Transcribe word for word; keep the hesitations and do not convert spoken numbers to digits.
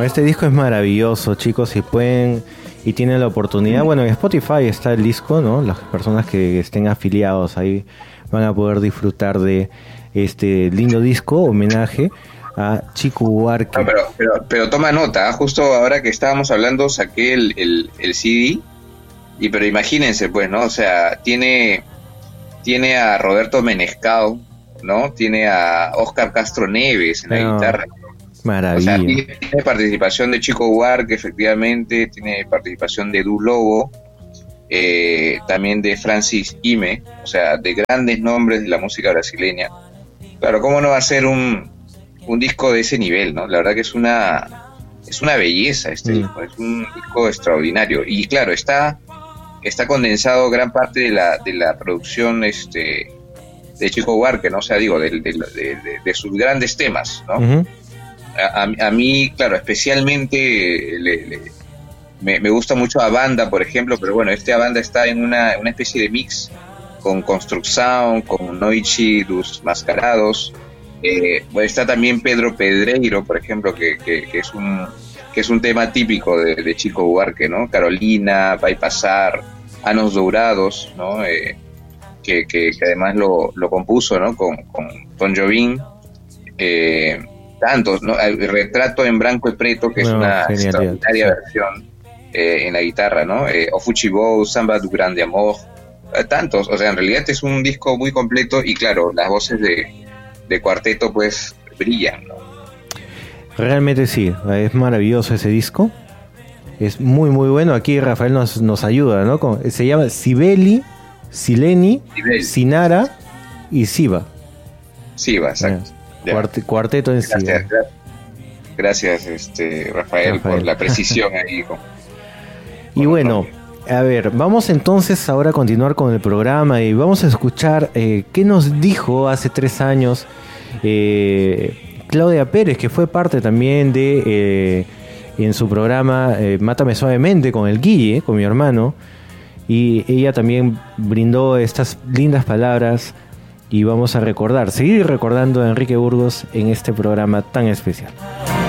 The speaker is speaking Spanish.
No, este disco es maravilloso, chicos, si pueden y tienen la oportunidad. Bueno, en Spotify está el disco, ¿no? Las personas que estén afiliados ahí van a poder disfrutar de este lindo disco, homenaje a Chico Buarque. No, pero, pero, pero toma nota, justo ahora que estábamos hablando saqué el, el, el C D, y pero imagínense pues, ¿no? O sea, tiene, tiene a Roberto Menescao, ¿no? Tiene a Óscar Castro Neves en la no, guitarra. Maravilla. O sea, tiene, tiene participación de Chico Buarque, efectivamente, tiene participación de Edu Lobo, eh, también de Francis Ime, o sea, de grandes nombres de la música brasileña. Claro, ¿cómo no va a ser un, un disco de ese nivel, ¿no? La verdad que es una es una belleza este mm. disco, es un disco extraordinario. Y claro, está está condensado gran parte de la de la producción este de Chico Buarque, ¿no? O sea, digo, de, de, de, de, de sus grandes temas, ¿no? Uh-huh. A, a, a mí, claro, especialmente le, le, me, me gusta mucho a Banda, por ejemplo, pero bueno, este Banda está en una, una especie de mix con Construct Sound, con Noichi Dos Mascarados, eh, bueno, está también Pedro Pedreiro, por ejemplo, que, que, que es un que es un tema típico de, de Chico Buarque, ¿no? Carolina, Va a pasar, Anos Dourados, ¿no? Eh, que, que, que además lo, lo compuso, ¿no? Con, con Tom Jobim, eh, tantos, ¿no? El Retrato en Branco y Preto, que no, es una genial, extraordinaria sí. versión eh, en la guitarra, ¿no? Eh, O Fuchibou, Samba du Grande Amor, eh, tantos, o sea, en realidad es un disco muy completo y claro, las voces de, de cuarteto pues brillan, ¿no? Realmente sí, es maravilloso ese disco, es muy muy bueno. Aquí Rafael nos, nos ayuda, ¿no? Con, se llama Sibeli, Sileni, Sibeli. Sinara y Siva. Siva, exacto. Ya. Cuart- cuarteto en sí. Gracias, gracias este, Rafael, Rafael, por la precisión ahí. Con, con y bueno, a ver, vamos entonces ahora a continuar con el programa y vamos a escuchar eh, qué nos dijo hace tres años eh, Claudia Pérez, que fue parte también de eh, en su programa eh, Mátame Suavemente con el Guille, con mi hermano, y ella también brindó estas lindas palabras. Y vamos a recordar, seguir recordando a Enrique Burgos en este programa tan especial.